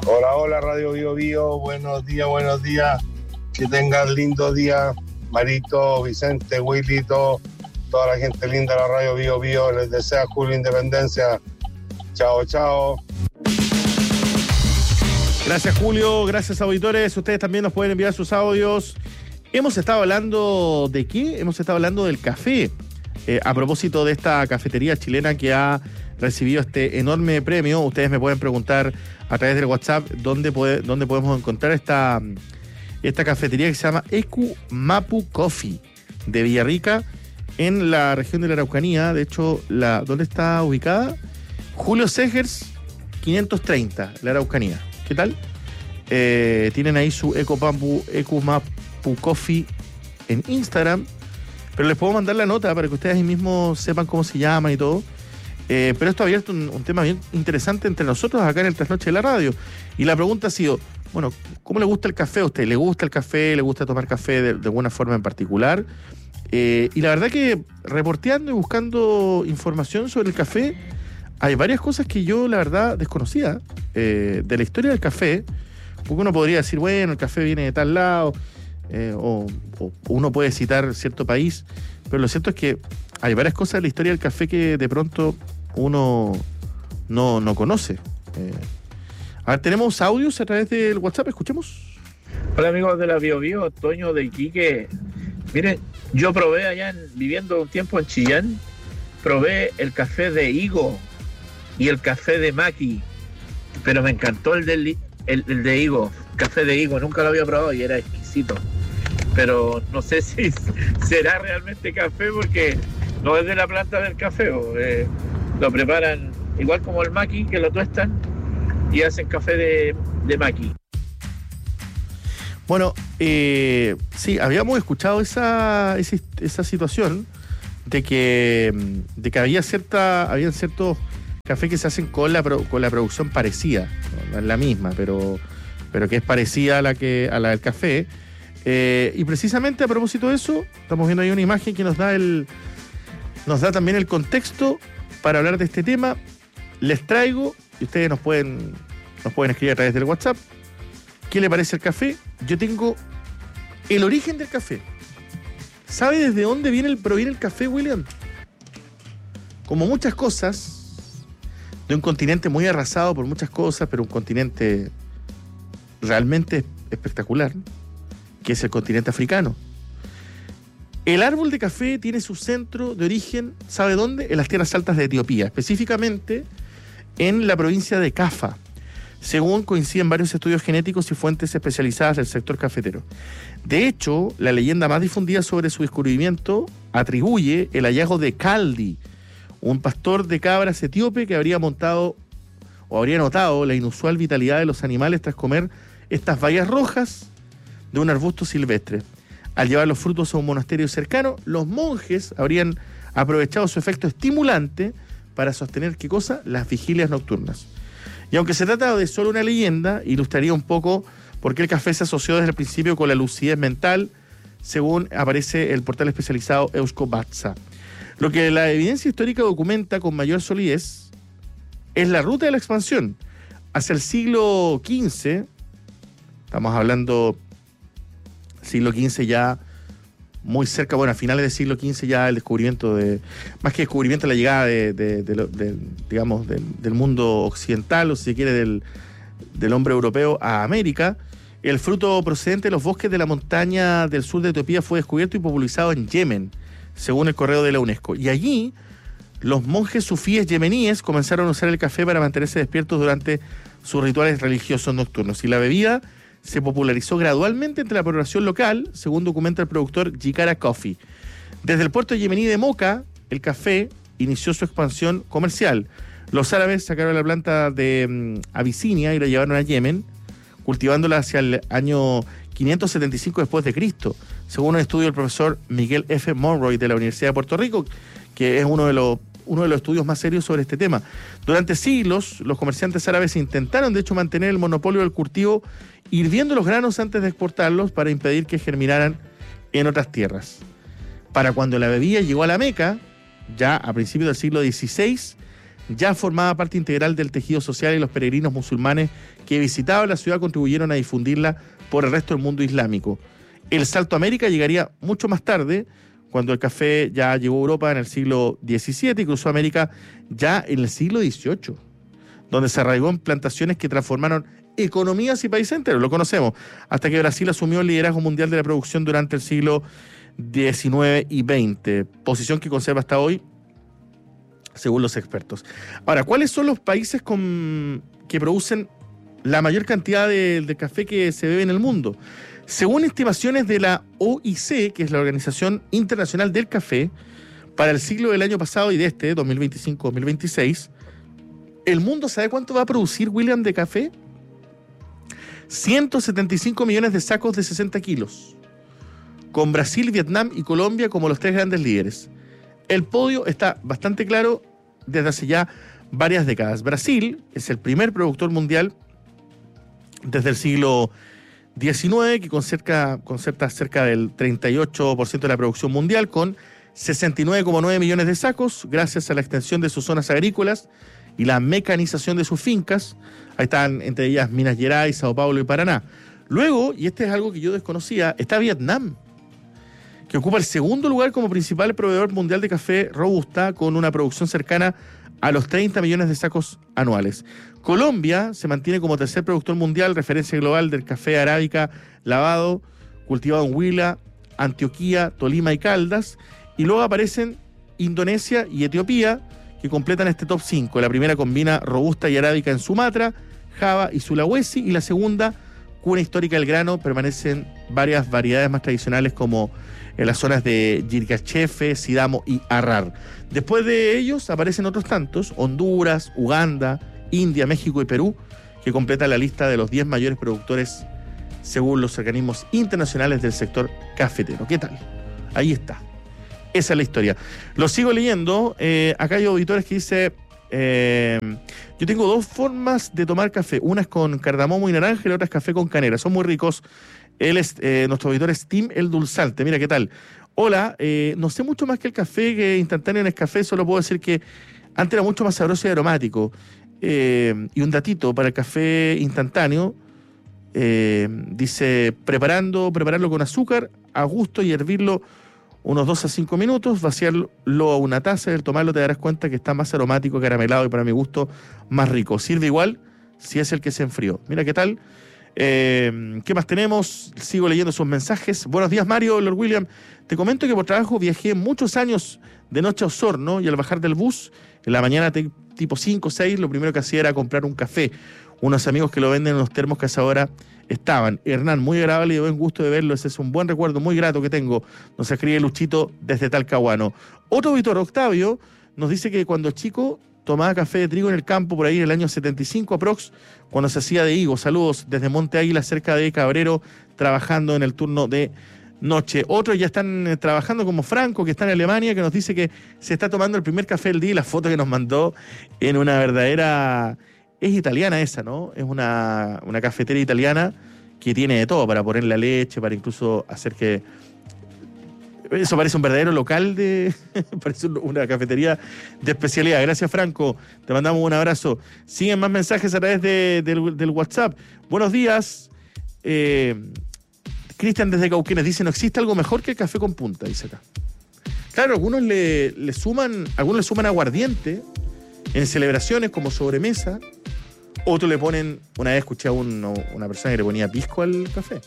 Hola, hola, Radio Bio Bio, buenos días, que tengan lindo día, Marito, Vicente, Willito, toda la gente linda de la Radio Bio Bio, les desea Julio Independencia, chao, chao. Gracias, Julio, gracias, auditores, ustedes también nos pueden enviar sus audios. Hemos estado hablando ¿de qué? Hemos estado hablando del café, a propósito de esta cafetería chilena que ha recibido este enorme premio. Ustedes me pueden preguntar a través del WhatsApp dónde podemos encontrar esta cafetería que se llama Ecu Mapu Coffee de Villarrica, en la región de la Araucanía. De hecho, ¿dónde está ubicada? Julio Segers 530, la Araucanía. ¿Qué tal? Tienen ahí su Ecu Mapu Coffee en Instagram, pero les puedo mandar la nota para que ustedes ahí mismos sepan cómo se llama y todo. Pero esto ha abierto un tema bien interesante entre nosotros acá en el Trasnoche de la Radio. Y la pregunta ha sido, bueno, ¿cómo le gusta el café a usted? ¿Le gusta el café? ¿Le gusta tomar café de alguna forma en particular? Y la verdad que reporteando y buscando información sobre el café, hay varias cosas que yo la verdad desconocía de la historia del café. Porque uno podría decir, bueno, el café viene de tal lado, o uno puede citar cierto país, pero lo cierto es que hay varias cosas de la historia del café que de pronto uno no conoce. A ver, tenemos audios a través del WhatsApp, escuchemos. Hola amigos de la Bio Bio, Toño de Iquique. Miren, yo probé allá, viviendo un tiempo en Chillán, probé el café de higo y el café de maqui, pero me encantó el de higo, café de higo, nunca lo había probado y era exquisito. Pero no sé si será realmente café porque no es de la planta del café. Lo preparan igual como el maqui, que lo tuestan y hacen café de maqui. Bueno, sí, habíamos escuchado esa situación de que habían ciertos cafés que se hacen con la producción parecida, no es la misma, pero que es parecida a la del café. Y precisamente a propósito de eso, estamos viendo ahí una imagen que nos da también el contexto para hablar de este tema. Les traigo, y ustedes nos pueden escribir a través del WhatsApp, ¿qué le parece el café? Yo tengo el origen del café. ¿Sabe desde dónde proviene el café, William? Como muchas cosas, de un continente muy arrasado por muchas cosas, pero un continente realmente espectacular, que es el continente africano. El árbol de café tiene su centro de origen, ¿sabe dónde? En las tierras altas de Etiopía, específicamente en la provincia de Cafa, según coinciden varios estudios genéticos y fuentes especializadas del sector cafetero. De hecho, la leyenda más difundida sobre su descubrimiento atribuye el hallazgo de Kaldi, un pastor de cabras etíope que habría notado la inusual vitalidad de los animales tras comer estas bayas rojas de un arbusto silvestre. Al llevar los frutos a un monasterio cercano, los monjes habrían aprovechado su efecto estimulante para sostener, ¿qué cosa? Las vigilias nocturnas. Y aunque se trata de solo una leyenda, ilustraría un poco por qué el café se asoció desde el principio con la lucidez mental, según aparece el portal especializado Euskobatza. Lo que la evidencia histórica documenta con mayor solidez es la ruta de la expansión. Hacia el siglo XV, estamos hablando siglo XV ya muy cerca, bueno, a finales del siglo XV ya el descubrimiento más que descubrimiento, la llegada digamos, del mundo occidental, o si se quiere, del hombre europeo a América. El fruto procedente de los bosques de la montaña del sur de Etiopía fue descubierto y popularizado en Yemen, según el correo de la UNESCO. Y allí, los monjes sufíes yemeníes comenzaron a usar el café para mantenerse despiertos durante sus rituales religiosos nocturnos. Y la bebida se popularizó gradualmente entre la población local, según documenta el productor Jikara Coffee. Desde el puerto yemení de Moca, el café inició su expansión comercial. Los árabes sacaron la planta de Abisinia y la llevaron a Yemen, cultivándola hacia el año 575 después de Cristo, según un estudio del profesor Miguel F. Monroy de la Universidad de Puerto Rico, que es uno de los estudios más serios sobre este tema. Durante siglos, los comerciantes árabes intentaron, de hecho, mantener el monopolio del cultivo, hirviendo los granos antes de exportarlos para impedir que germinaran en otras tierras. Para cuando la bebida llegó a la Meca, ya a principios del siglo XVI, ya formaba parte integral del tejido social y los peregrinos musulmanes que visitaban la ciudad contribuyeron a difundirla por el resto del mundo islámico. El salto a América llegaría mucho más tarde, cuando el café ya llegó a Europa en el siglo XVII y cruzó América ya en el siglo XVIII, donde se arraigó en plantaciones que transformaron economías y países enteros, lo conocemos, hasta que Brasil asumió el liderazgo mundial de la producción durante el siglo XIX y XX, posición que conserva hasta hoy, según los expertos. Ahora, ¿cuáles son los países que producen la mayor cantidad de café que se bebe en el mundo? Según estimaciones de la OIC, que es la Organización Internacional del Café, para el ciclo del año pasado y de 2025-2026, ¿el mundo sabe cuánto va a producir, William, de café? 175 millones de sacos de 60 kilos, con Brasil, Vietnam y Colombia como los tres grandes líderes. El podio está bastante claro desde hace ya varias décadas. Brasil es el primer productor mundial desde el siglo XIX, que concentra cerca del 38% de la producción mundial, con 69,9 millones de sacos, gracias a la extensión de sus zonas agrícolas y la mecanización de sus fincas. Ahí están entre ellas Minas Gerais, Sao Paulo y Paraná. Luego, y este es algo que yo desconocía, está Vietnam, que ocupa el segundo lugar como principal proveedor mundial de café robusta, con una producción cercana a los 30 millones de sacos anuales. Colombia se mantiene como tercer productor mundial, referencia global del café arábica lavado, cultivado en Huila, Antioquia, Tolima y Caldas. Y luego aparecen Indonesia y Etiopía, que completan este top 5. La primera combina robusta y arábica en Sumatra, Java y Sulawesi, y la segunda, cuna histórica del grano, permanecen varias variedades más tradicionales como en las zonas de Yirgacheffe, Sidamo y Arrar. Después de ellos aparecen otros tantos, Honduras, Uganda, India, México y Perú, que completan la lista de los 10 mayores productores según los organismos internacionales del sector cafetero. ¿Qué tal? Ahí está. Esa es la historia. Lo sigo leyendo. Acá hay auditores que dice, yo tengo dos formas de tomar café. Una es con cardamomo y naranja y la otra es café con canela. Son muy ricos. Él es, nuestro auditor es Tim El Dulzante. Mira, ¿qué tal? Hola, no sé mucho más que el café que instantáneo en Nescafé. Solo puedo decir que antes era mucho más sabroso y aromático. Y un datito para el café instantáneo. Dice, prepararlo con azúcar a gusto y hervirlo unos 2 a 5 minutos, vaciarlo a una taza y al tomarlo te darás cuenta que está más aromático, caramelado y para mi gusto más rico. Sirve igual si es el que se enfrió. Mira qué tal. ¿Qué más tenemos? Sigo leyendo sus mensajes. Buenos días, Mario, Lord William. Te comento que por trabajo viajé muchos años de noche a Osorno y al bajar del bus, en la mañana tipo 5 o 6, lo primero que hacía era comprar un café. Unos amigos que lo venden en los termos que a esa hora estaban. Hernán, muy agradable y de buen gusto de verlo. Ese es un buen recuerdo muy grato que tengo. Nos escribe Luchito desde Talcahuano. Otro auditor, Octavio, nos dice que cuando chico tomaba café de trigo en el campo por ahí en el año 75 aprox, cuando se hacía de higo. Saludos desde Monte Águila, cerca de Cabrero, trabajando en el turno de noche. Otros ya están trabajando, como Franco, que está en Alemania, que nos dice que se está tomando el primer café del día, y la foto que nos mandó en una verdadera... Es italiana esa, ¿no? Es una cafetera italiana que tiene de todo, para poner la leche, para incluso hacer que... Eso parece un verdadero local parece una cafetería de especialidad. Gracias, Franco. Te mandamos un abrazo. Siguen más mensajes a través del WhatsApp. Buenos días. Cristian desde Cauquenes dice, no existe algo mejor que el café con punta, dice acá. Claro, algunos le suman aguardiente en celebraciones como sobremesa. Otros le ponen, una vez escuché a una persona que le ponía pisco al café.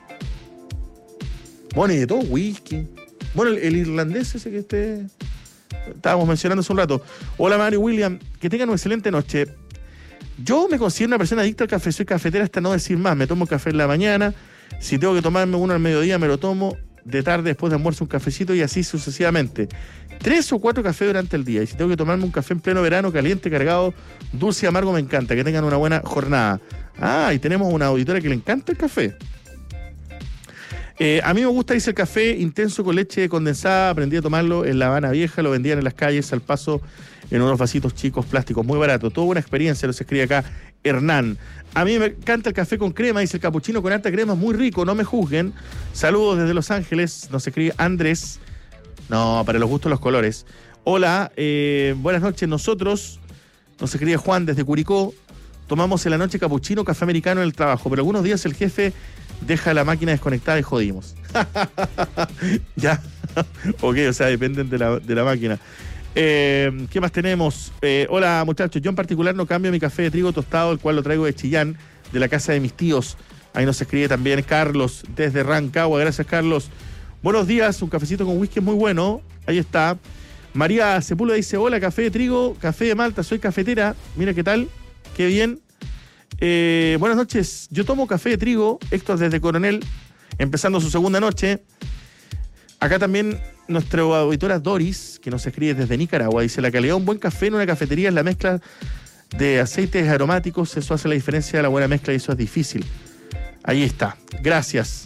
Bueno, y de todo, whisky. Bueno, el irlandés ese que estábamos mencionando hace un rato. Hola, Mario William, que tengan una excelente noche. Yo me considero una persona adicta al café, soy cafetera hasta no decir más. Me tomo café en la mañana, si tengo que tomarme uno al mediodía me lo tomo, de tarde después de almuerzo un cafecito y así sucesivamente. 3 o 4 cafés durante el día. Y si tengo que tomarme un café en pleno verano, caliente, cargado, dulce y amargo, me encanta. Que tengan una buena jornada. Y tenemos una auditora que le encanta el café. A mí me gusta, dice, el café intenso con leche condensada. Aprendí a tomarlo en La Habana Vieja, lo vendían en las calles al paso en unos vasitos chicos plásticos, muy barato. Toda una experiencia, lo se escribe acá Hernán. A mí me encanta el café con crema, dice, el capuchino con alta crema, muy rico, no me juzguen. Saludos desde Los Ángeles, nos escribe Andrés. No, para los gustos los colores. Hola, buenas noches. Nosotros Nos escribe Juan desde Curicó. Tomamos en la noche capuchino, café americano en el trabajo, pero algunos días el jefe deja la máquina desconectada y jodimos. Ya, ok, o sea, dependen de la máquina. ¿Qué más tenemos? Hola muchachos, yo en particular no cambio mi café de trigo tostado, el cual lo traigo de Chillán, de la casa de mis tíos. Ahí nos escribe también Carlos desde Rancagua. Gracias, Carlos. Buenos días, un cafecito con whisky es muy bueno. Ahí está. María Sepúlveda dice, hola, café de trigo, café de Malta, soy cafetera. Mira qué tal, qué bien. Buenas noches, yo tomo café de trigo, Héctor desde Coronel, empezando su segunda noche. Acá también nuestra auditora Doris, que nos escribe desde Nicaragua, dice, la calidad de un buen café en una cafetería es la mezcla de aceites aromáticos, eso hace la diferencia de la buena mezcla y eso es difícil. Ahí está, gracias.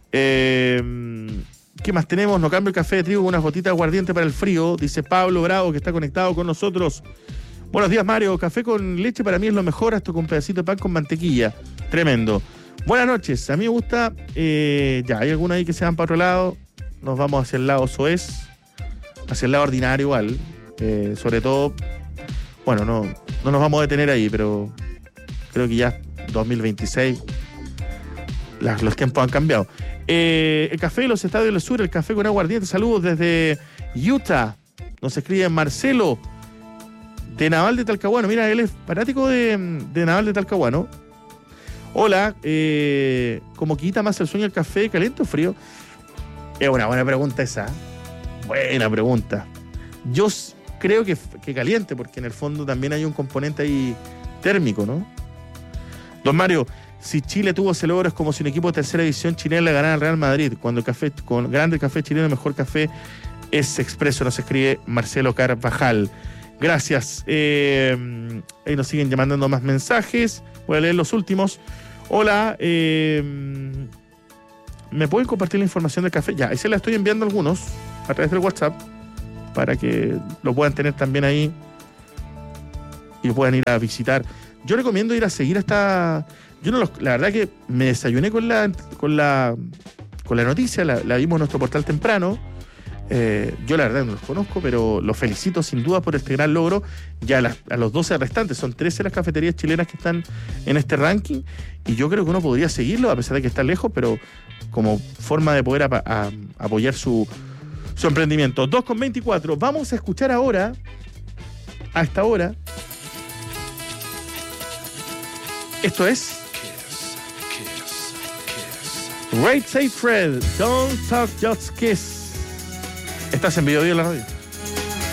¿Qué más tenemos? No cambio el café de trigo con unas gotitas de aguardiente para el frío, dice Pablo Bravo, que está conectado con nosotros. Buenos días, Mario. Café con leche para mí es lo mejor, hasta con un pedacito de pan con mantequilla. Tremendo. Buenas noches. A mí me gusta... ya, hay algunos ahí que se van para otro lado. Nos vamos hacia el lado soez, hacia el lado ordinario igual. Sobre todo... Bueno, no nos vamos a detener ahí, pero creo que ya 2026 los tiempos han cambiado. El café de los Estadios del Sur, el café con aguardiente. Saludos desde Utah. Nos escribe Marcelo de Naval de Talcahuano. Mira, él es fanático de Naval de Talcahuano. Hola, ¿cómo quita más el sueño el café, caliente o frío? Es una buena pregunta esa. Buena pregunta. Yo creo que caliente, porque en el fondo también hay un componente ahí térmico, ¿no? Don Mario, si Chile tuvo ese logro es como si un equipo de tercera división chileno le ganara al Real Madrid. Cuando el café, con grande café chileno, el mejor café es expreso, nos escribe Marcelo Carvajal. Gracias. Ahí nos siguen mandando más mensajes. Voy a leer los últimos. Hola. ¿Me pueden compartir la información del café? Ya, ahí se la estoy enviando a algunos a través del WhatsApp para que lo puedan tener también ahí y puedan ir a visitar. Yo recomiendo ir a seguir hasta... la verdad que me desayuné con la noticia, la vimos en nuestro portal temprano. Yo la verdad no los conozco, pero los felicito sin duda por este gran logro. Ya a los 12 restantes, son 13 las cafeterías chilenas que están en este ranking, y yo creo que uno podría seguirlo a pesar de que está lejos, pero como forma de poder apoyar su emprendimiento. 2:24, vamos a escuchar ahora, a esta hora, esto es Right Safe Fred, Don't Talk Just Kiss. Estás en Video en la radio.